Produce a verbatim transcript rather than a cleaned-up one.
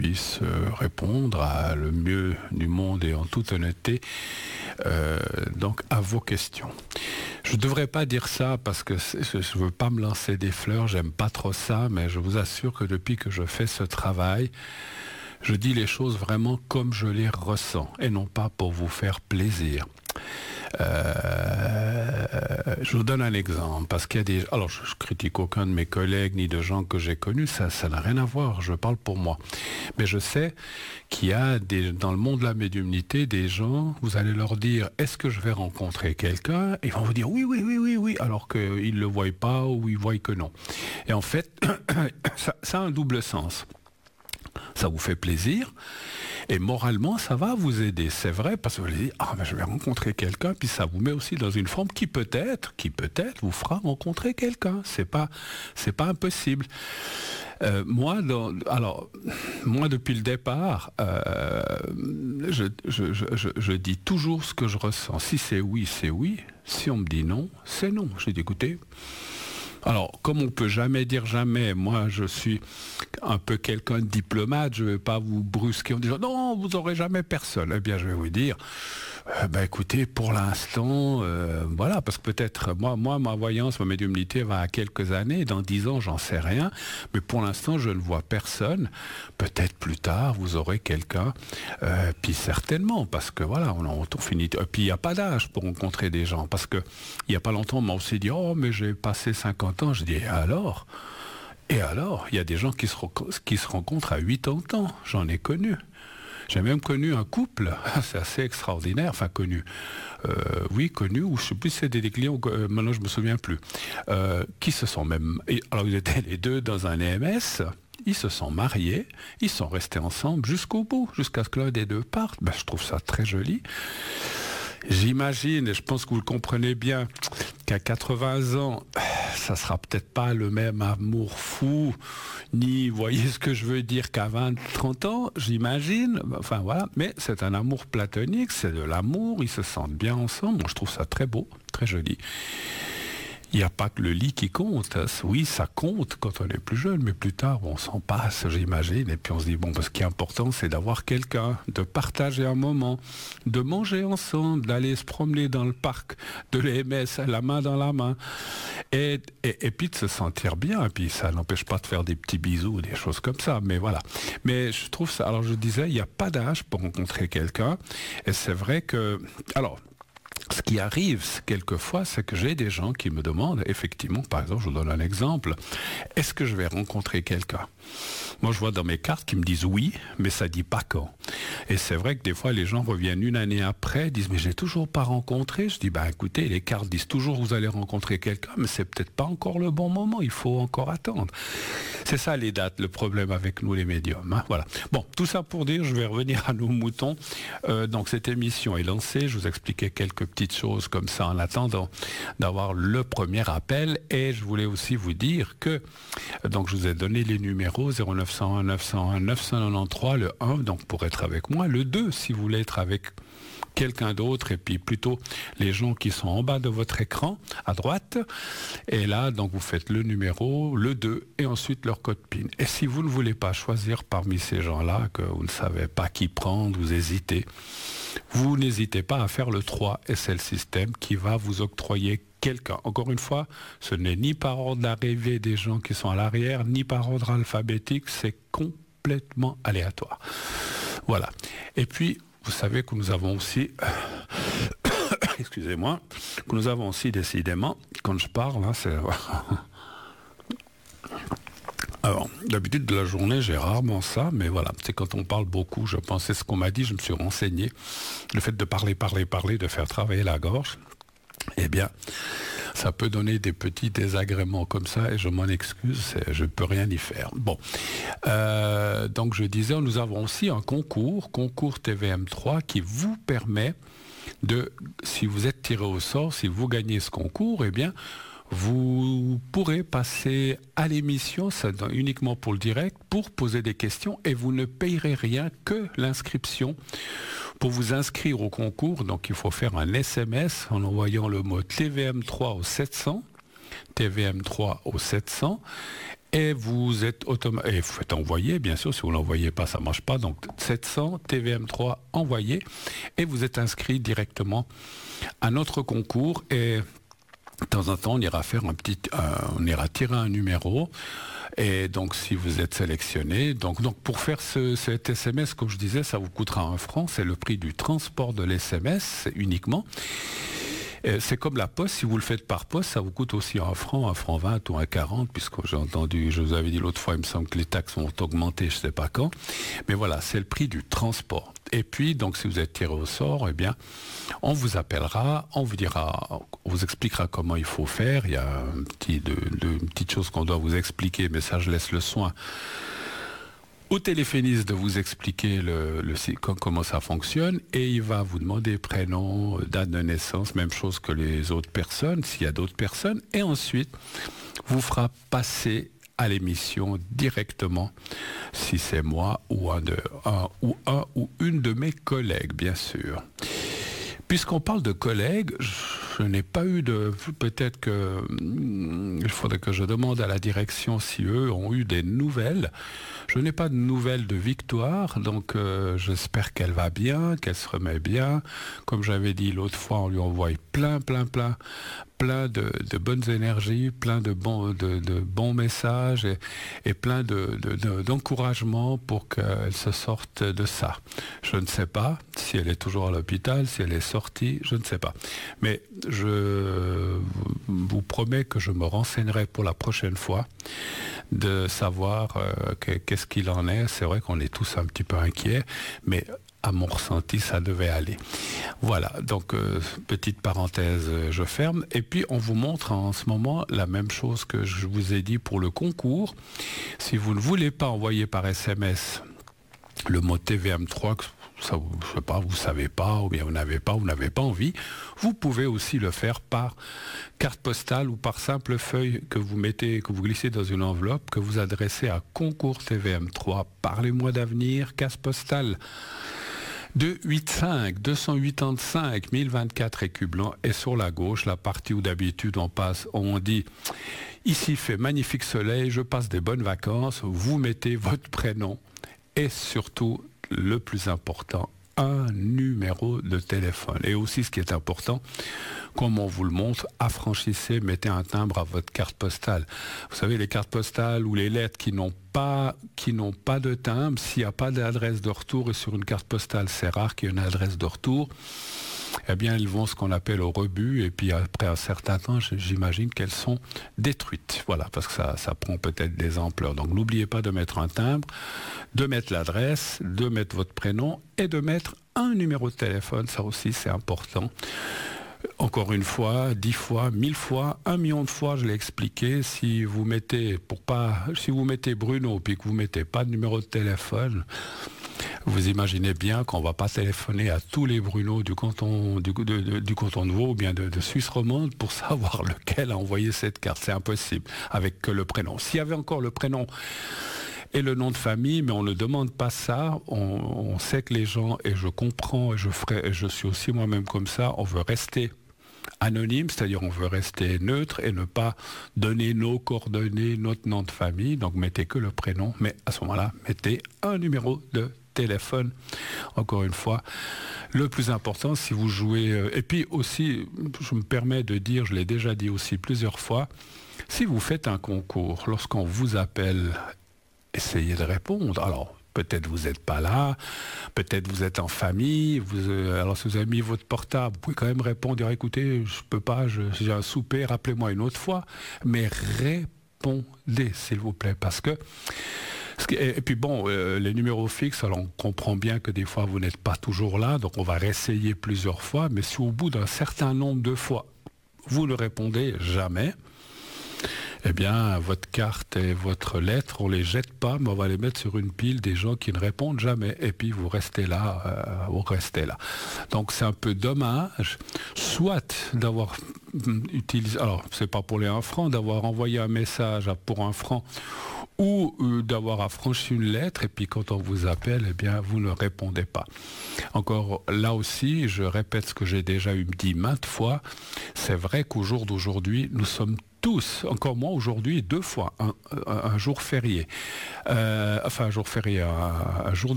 puisse euh, répondre à le mieux du monde et en toute honnêteté euh, donc à vos questions. Je ne devrais pas dire ça parce que je ne veux pas me lancer des fleurs, j'aime pas trop ça, mais je vous assure que depuis que je fais ce travail, je dis les choses vraiment comme je les ressens et non pas pour vous faire plaisir. Euh, je vous donne un exemple parce qu'il y a des... Alors je, je critique aucun de mes collègues ni de gens que j'ai connus, ça, ça n'a rien à voir, je parle pour moi. Mais je sais qu'il y a des, dans le monde de la médiumnité des gens, vous allez leur dire est-ce que je vais rencontrer quelqu'un? Ils vont vous dire oui, oui, oui, oui, oui, alors qu'ils ne le voient pas ou ils voient que non. Et en fait, ça, ça a un double sens. Ça vous fait plaisir et moralement ça va vous aider, c'est vrai, parce que vous allez dire ah ben je vais rencontrer quelqu'un, puis ça vous met aussi dans une forme qui peut-être qui peut-être vous fera rencontrer quelqu'un, c'est pas c'est pas impossible. Euh, moi dans, alors moi depuis le départ euh, je, je, je, je, je dis toujours ce que je ressens. Si c'est oui c'est oui, si on me dit non c'est non. Je dis écoutez, alors, comme on ne peut jamais dire jamais, moi je suis un peu quelqu'un de diplomate, je ne vais pas vous brusquer en disant non, vous n'aurez jamais personne. Eh bien, je vais vous dire, euh, ben écoutez, pour l'instant, euh, voilà, parce que peut-être, moi, moi, ma voyance, ma médiumnité va à quelques années, dans dix ans, j'en sais rien, mais pour l'instant, je ne vois personne. Peut-être plus tard, vous aurez quelqu'un, euh, puis certainement, parce que voilà, on, on, on finit. Et puis il n'y a pas d'âge pour rencontrer des gens, parce que il n'y a pas longtemps, on m'a aussi dit, oh, mais j'ai passé cinquante ans, je dis, et alors Et alors Il y a des gens qui se, qui se rencontrent à quatre-vingts ans, j'en ai connu. J'ai même connu un couple, c'est assez extraordinaire, enfin connu, euh, oui, connu, ou je ne sais plus si c'était des clients, euh, maintenant je ne me souviens plus, euh, qui se sont même... Alors ils étaient les deux dans un E M S, ils se sont mariés, ils sont restés ensemble jusqu'au bout, jusqu'à ce que l'un des deux parte. Ben, je trouve ça très joli. J'imagine, et je pense que vous le comprenez bien, qu'à quatre-vingts ans, ça sera peut-être pas le même amour fou, ni, vous voyez ce que je veux dire, qu'à vingt, trente ans, j'imagine. Enfin voilà, mais c'est un amour platonique, c'est de l'amour, ils se sentent bien ensemble. Moi, je trouve ça très beau, très joli. Il n'y a pas que le lit qui compte. Oui, ça compte quand on est plus jeune, mais plus tard, on s'en passe, j'imagine. Et puis on se dit, bon, ce qui est important, c'est d'avoir quelqu'un, de partager un moment, de manger ensemble, d'aller se promener dans le parc, de l'E M S, la main dans la main. Et, et, et puis de se sentir bien. Et puis ça n'empêche pas de faire des petits bisous, des choses comme ça. Mais voilà. Mais je trouve ça... Alors je disais, il n'y a pas d'âge pour rencontrer quelqu'un. Et c'est vrai que... Alors... Ce qui arrive quelquefois, c'est que j'ai des gens qui me demandent, effectivement, par exemple, je vous donne un exemple, est-ce que je vais rencontrer quelqu'un? Moi, je vois dans mes cartes qui me disent oui, mais ça ne dit pas quand. Et c'est vrai que des fois, les gens reviennent une année après, disent, mais je n'ai toujours pas rencontré. Je dis, bah écoutez, les cartes disent toujours que vous allez rencontrer quelqu'un, mais c'est peut-être pas encore le bon moment, il faut encore attendre. C'est ça les dates, le problème avec nous les médiums. Hein, voilà. Bon, tout ça pour dire, je vais revenir à nos moutons. Euh, donc cette émission est lancée, je vous expliquais quelques petites choses comme ça en attendant d'avoir le premier appel. Et je voulais aussi vous dire que, donc je vous ai donné les numéros zéro neuf cent un neuf cent un neuf cent quatre-vingt-treize, le un, donc pour être avec moi, le deux si vous voulez être avec quelqu'un d'autre, et puis plutôt les gens qui sont en bas de votre écran, à droite. Et là, donc vous faites le numéro, le deux, et ensuite leur code PIN. Et si vous ne voulez pas choisir parmi ces gens-là, que vous ne savez pas qui prendre, vous hésitez, vous n'hésitez pas à faire le trois, et c'est le système qui va vous octroyer quelqu'un. Encore une fois, ce n'est ni par ordre d'arrivée des gens qui sont à l'arrière, ni par ordre alphabétique, c'est complètement aléatoire. Voilà. Et puis, vous savez que nous avons aussi, excusez-moi, que nous avons aussi décidément, quand je parle, hein, c'est... Alors, d'habitude de la journée, j'ai rarement ça, mais voilà, c'est quand on parle beaucoup, je pense, c'est ce qu'on m'a dit, je me suis renseigné. Le fait de parler, parler, parler, de faire travailler la gorge, eh bien, ça peut donner des petits désagréments comme ça, et je m'en excuse, je ne peux rien y faire. Bon, euh, donc je disais, nous avons aussi un concours, concours T V M trois, qui vous permet de, si vous êtes tiré au sort, si vous gagnez ce concours, eh bien, vous pourrez passer à l'émission, c'est uniquement pour le direct, pour poser des questions, et vous ne payerez rien que l'inscription. Pour vous inscrire au concours, donc il faut faire un S M S en envoyant le mot T V M trois au sept cents, T V M trois au sept cents, Et vous êtes automa- et vous faites envoyer, bien sûr, si vous ne l'envoyez pas, ça ne marche pas. Donc sept cents T V M trois envoyé et vous êtes inscrit directement à notre concours. Et de temps en temps, on ira faire un petit, euh, on ira tirer un numéro. Et donc, si vous êtes sélectionné, donc, donc pour faire ce, cet S M S, comme je disais, ça vous coûtera un franc. C'est le prix du transport de l'S M S uniquement. C'est comme la poste, si vous le faites par poste, ça vous coûte aussi un franc, un franc vingt ou un quarante, puisque j'ai entendu, je vous avais dit l'autre fois, il me semble que les taxes vont augmenter, je ne sais pas quand. Mais voilà, c'est le prix du transport. Et puis, donc, si vous êtes tiré au sort, eh bien, on vous appellera, on vous dira, on vous expliquera comment il faut faire. Il y a un petit, de, de, une petite chose qu'on doit vous expliquer, mais ça, je laisse le soin au téléphoniste de vous expliquer le, le, comment ça fonctionne, et il va vous demander prénom, date de naissance, même chose que les autres personnes, s'il y a d'autres personnes, et ensuite vous fera passer à l'émission directement, si c'est moi ou un, de, un, ou un ou une de mes collègues, bien sûr. Puisqu'on parle de collègues, je n'ai pas eu de... Peut-être que... Il faudrait que je demande à la direction si eux ont eu des nouvelles. Je n'ai pas de nouvelles de Victoire, donc euh, j'espère qu'elle va bien, qu'elle se remet bien. Comme j'avais dit l'autre fois, on lui envoie plein, plein, plein, plein de, de bonnes énergies, plein de bons, de, de bons messages et, et plein de, de, de, d'encouragement pour qu'elle se sorte de ça. Je ne sais pas si elle est toujours à l'hôpital, si elle est sortie, je ne sais pas. Mais je vous promets que je me renseignerai pour la prochaine fois de savoir euh, qu'est-ce qu'il en est. C'est vrai qu'on est tous un petit peu inquiets, mais à mon ressenti, ça devait aller. Voilà, donc euh, petite parenthèse, euh, je ferme. Et puis, on vous montre en ce moment la même chose que je vous ai dit pour le concours. Si vous ne voulez pas envoyer par S M S le mot T V M trois, ça, je sais pas, vous savez pas, ou bien vous n'avez pas, vous n'avez pas envie, vous pouvez aussi le faire par carte postale ou par simple feuille que vous mettez, que vous glissez dans une enveloppe, que vous adressez à Concours T V M trois. Parlez-moi d'avenir, case postale deux cent quatre-vingt-quinze deux cent quatre-vingt-quinze mille vingt-quatre écus blancs, et sur la gauche, la partie où d'habitude on passe, on dit ici fait magnifique soleil, je passe des bonnes vacances, vous mettez votre prénom et surtout, le plus important, un numéro de téléphone. Et aussi, ce qui est important, comme on vous le montre, affranchissez, mettez un timbre à votre carte postale. Vous savez, les cartes postales ou les lettres qui n'ont pas, qui n'ont pas de timbre, s'il n'y a pas d'adresse de retour, et sur une carte postale, c'est rare qu'il y ait une adresse de retour, eh bien, ils vont ce qu'on appelle au rebut, et puis après un certain temps, j'imagine qu'elles sont détruites. Voilà, parce que ça, ça prend peut-être des ampleurs. Donc, n'oubliez pas de mettre un timbre, de mettre l'adresse, de mettre votre prénom et de mettre un numéro de téléphone. Ça aussi, c'est important. Encore une fois, dix fois, mille fois, un million de fois, je l'ai expliqué. Si vous mettez, pour pas, si vous mettez Bruno, puis que vous mettez pas de numéro de téléphone, vous imaginez bien qu'on ne va pas téléphoner à tous les Bruno du canton, du, de, de, du canton de Vaud ou bien de, de Suisse romande pour savoir lequel a envoyé cette carte. C'est impossible avec que le prénom. S'il y avait encore le prénom et le nom de famille, mais on ne demande pas ça, on, on sait que les gens, et je comprends, et je, ferai, et je suis aussi moi-même comme ça, on veut rester anonyme, c'est-à-dire on veut rester neutre et ne pas donner nos coordonnées, notre nom de famille, donc mettez que le prénom, mais à ce moment-là, mettez un numéro de téléphone. Encore une fois, le plus important, si vous jouez... Euh, et puis aussi, je me permets de dire, je l'ai déjà dit aussi plusieurs fois, si vous faites un concours, lorsqu'on vous appelle, essayez de répondre. Alors, peut-être vous n'êtes pas là, peut-être vous êtes en famille, vous, euh, alors si vous avez mis votre portable, vous pouvez quand même répondre, dire écoutez, je peux pas, je, j'ai un souper, rappelez-moi une autre fois, mais répondez, s'il vous plaît, parce que et puis bon, euh, les numéros fixes, alors on comprend bien que des fois vous n'êtes pas toujours là, donc on va réessayer plusieurs fois, mais si au bout d'un certain nombre de fois, vous ne répondez jamais, eh bien, votre carte et votre lettre, on ne les jette pas, mais on va les mettre sur une pile des gens qui ne répondent jamais. Et puis, vous restez là, euh, vous restez là. Donc, c'est un peu dommage, soit d'avoir utilisé, alors, c'est pas pour les un franc, d'avoir envoyé un message pour un franc, ou euh, d'avoir affranchi une lettre et puis quand on vous appelle, eh bien, vous ne répondez pas. Encore là aussi, je répète ce que j'ai déjà eu dit maintes fois, c'est vrai qu'au jour d'aujourd'hui, nous sommes tous, encore moi aujourd'hui, deux fois, un, un, un jour férié, euh, enfin un jour férié, un, un jour